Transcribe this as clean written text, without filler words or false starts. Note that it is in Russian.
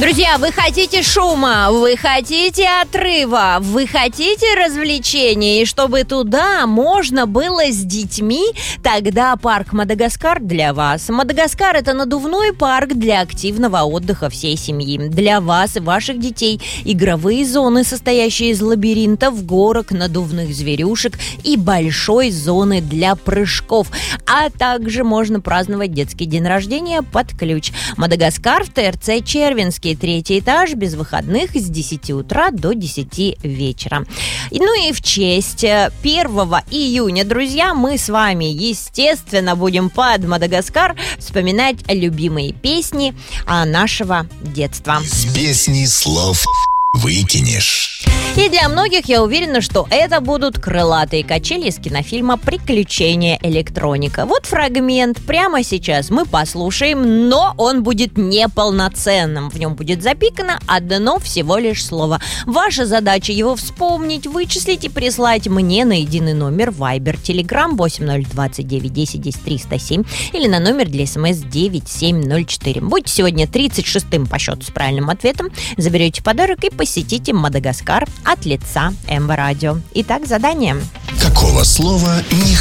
Друзья, вы хотите шума, вы хотите отрыва, вы хотите развлечений, и чтобы туда можно было с детьми, тогда парк Мадагаскар для вас. Мадагаскар – это надувной парк для активного отдыха всей семьи. Для вас и ваших детей игровые зоны, состоящие из лабиринтов, горок, надувных зверюшек и большой зоны для прыжков. А также можно праздновать детский день рождения под ключ. Мадагаскар в ТРЦ Червинский. 3-й этаж, без выходных с 10 утра до 10 вечера. Ну и в честь 1 июня, друзья, мы с вами, естественно, будем под Мадагаскар вспоминать любимые песни нашего детства. Из песни слов выкинешь. И для многих, я уверена, что это будут крылатые качели из кинофильма «Приключения электроника». Вот фрагмент прямо сейчас мы послушаем, но он будет неполноценным. В нем будет запикано одно всего лишь слово. Ваша задача его вспомнить, вычислить и прислать мне на единый номер Viber, Telegram 8029 10 10 307 или на номер для СМС 9704. Будьте сегодня 36-м по счету с правильным ответом, заберете подарок и посетите Мадагаскар от лица МВ Радио. Итак, задание. Какого слова не